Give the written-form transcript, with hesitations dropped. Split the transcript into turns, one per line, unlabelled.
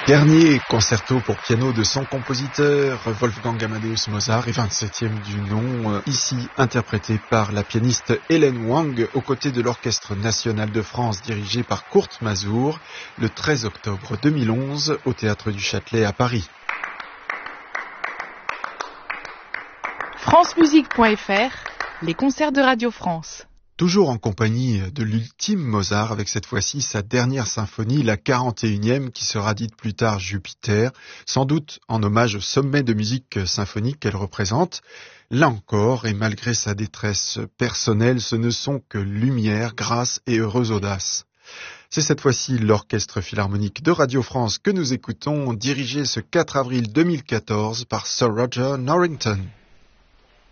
Dernier concerto pour piano de son compositeur Wolfgang Amadeus Mozart et 27e du nom, ici interprété par la pianiste Hélène Wang aux côtés de l'Orchestre National de France dirigé par Kurt Masur le 13 octobre 2011 au Théâtre du Châtelet à Paris.
francemusique.fr, les concerts de Radio France.
Toujours en compagnie de l'ultime Mozart, avec cette fois-ci sa dernière symphonie, la 41e, qui sera dite plus tard Jupiter, sans doute en hommage au sommet de musique symphonique qu'elle représente. Là encore, et malgré sa détresse personnelle, ce ne sont que lumière, grâce et heureuse audace. C'est cette fois-ci l'Orchestre Philharmonique de Radio France que nous écoutons, dirigé ce 4 avril 2014 par Sir Roger Norrington.